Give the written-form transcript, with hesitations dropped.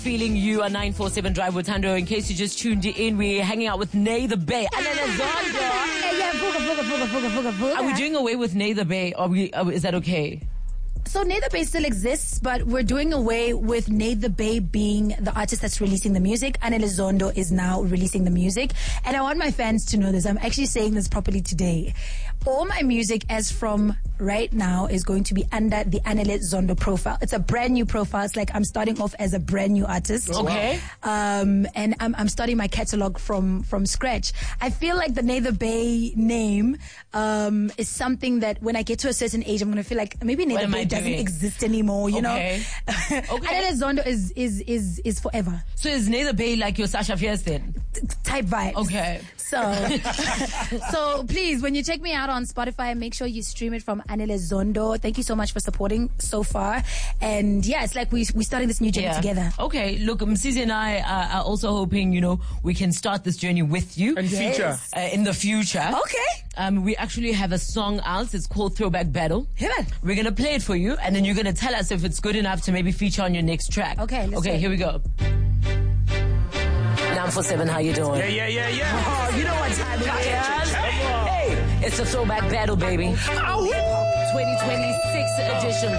Feeling you on 947 Drive with Tando. In case you just tuned in, we're hanging out with Nay the Bay. And then Zondo. Are we doing away with Nay the Bay? Is that okay? So Nay the Bay still exists, but we're doing away with Nay the Bay being the artist that's releasing the music. Anele Zondo is now releasing the music. And I want my fans to know this. I'm actually saying this properly today. All my music as from right now is going to be under the Anele Zondo profile. It's a brand new profile. It's like I'm starting off as a brand new artist. Okay. And I'm starting my catalog from scratch. I feel like the Nay the Bay name is something that when I get to a certain age, I'm going to feel like maybe Nay the Bay doesn't exist anymore, you know? Okay. Anele Zondo is forever. So is Nay the Bay like your Sasha Fierce then? Type vibes. Okay. So please, when you check me out on Spotify, make sure you stream it from Anele Zondo. Thank you so much for supporting so far. And yeah, it's like we're starting this new journey together. Okay. Look, Msizi and I are also hoping, we can start this journey with you. And feature. In the future. Okay. We actually have a song out. It's called Throwback Battle. Hear that? We're going to play it for you, and then you're going to tell us if it's good enough to maybe feature on your next track. Okay, let's here we go. 947, how you doing? Yeah. Oh, you know what time it is? Hey, it's a Throwback Battle, baby. 2026 edition.